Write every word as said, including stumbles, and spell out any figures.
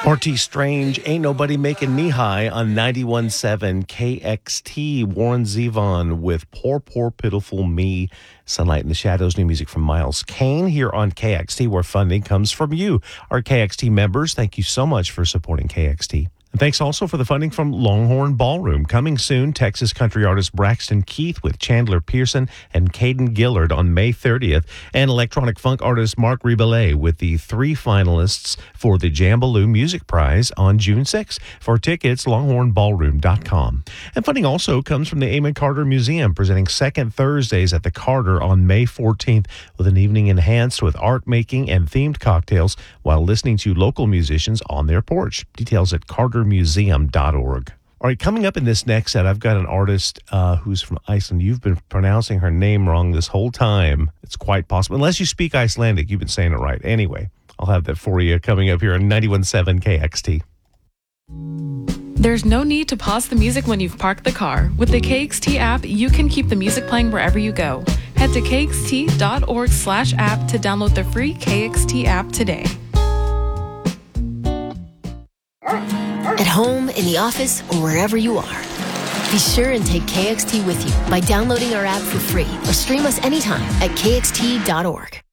Marty Strange, Ain't Nobody Making Me High on ninety-one point seven K X T. Warren Zevon with Poor, Poor, Pitiful Me. Sunlight in the Shadows, new music from Miles Kane here on K X T, where funding comes from you, our K X T members. Thank you so much for supporting K X T. And thanks also for the funding from Longhorn Ballroom. Coming soon, Texas country artist Braxton Keith with Chandler Pearson and Caden Gillard on May thirtieth, and electronic funk artist Mark Ribellet with the three finalists for the Jambaloo Music Prize on June sixth. For tickets, longhorn ballroom dot com. And funding also comes from the Amon Carter Museum, presenting Second Thursdays at the Carter on May fourteenth with an evening enhanced with art making and themed cocktails while listening to local musicians on their porch. Details at carter museum dot org. All right, coming up in this next set, I've got an artist uh, who's from Iceland. You've been pronouncing her name wrong this whole time. It's quite possible. Unless you speak Icelandic, you've been saying it right. Anyway, I'll have that for you coming up here on ninety-one point seven K X T. There's no need to pause the music when you've parked the car. With the K X T app, you can keep the music playing wherever you go. Head to K X T dot org slash app to download the free K X T app today. At home, in the office, or wherever you are, be sure and take K X T with you by downloading our app for free or stream us anytime at K X T dot org.